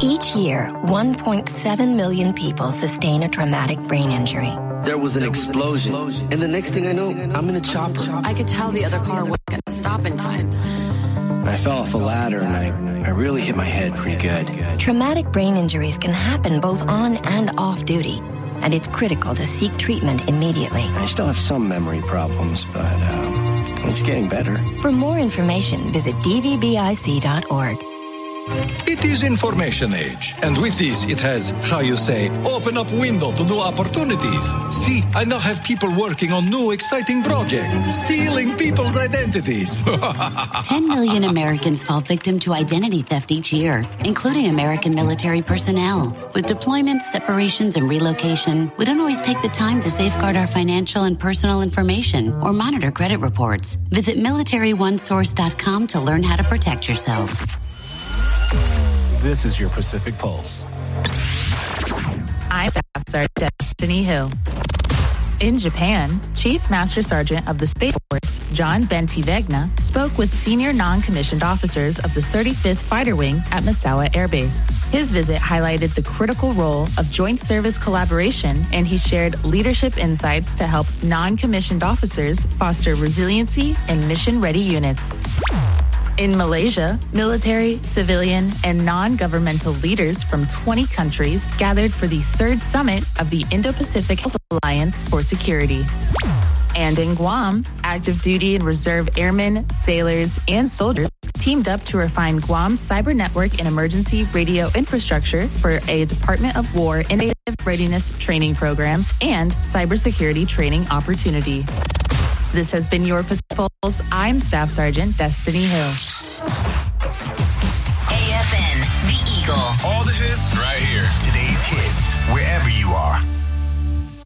Each year, 1.7 million people sustain a traumatic brain injury. There was an explosion, and the next thing I know, I'm in a chopper. I could tell the other car wasn't going to stop in time. I fell off a ladder, and I really hit my head pretty good. Traumatic brain injuries can happen both on and off duty, and it's critical to seek treatment immediately. I still have some memory problems, but it's getting better. For more information, visit dvbic.org. It is information age, and with this it has, how you say, open up window to new opportunities. See, I now have people working on new exciting projects, stealing people's identities. 10 million Americans fall victim to identity theft each year, including American military personnel. With deployments, separations, and relocation, we don't always take the time to safeguard our financial and personal information or monitor credit reports. Visit MilitaryOneSource.com to learn how to protect yourself. This is your Pacific Pulse. I'm Staff Sergeant Destiny Hill. In Japan, Chief Master Sergeant of the Space Force, John Bentivegna, spoke with senior non-commissioned officers of the 35th Fighter Wing at Misawa Air Base. His visit highlighted the critical role of joint service collaboration, and he shared leadership insights to help non-commissioned officers foster resiliency and mission-ready units. In Malaysia, military, civilian, and non-governmental leaders from 20 countries gathered for the third summit of the Indo-Pacific Alliance for Security. And in Guam, active duty and reserve airmen, sailors, and soldiers teamed up to refine Guam's cyber network and emergency radio infrastructure for a Department of War Innovative Readiness Training Program and cybersecurity training opportunity. This has been your Pacific Pulse. I'm Staff Sergeant Destiny Hill.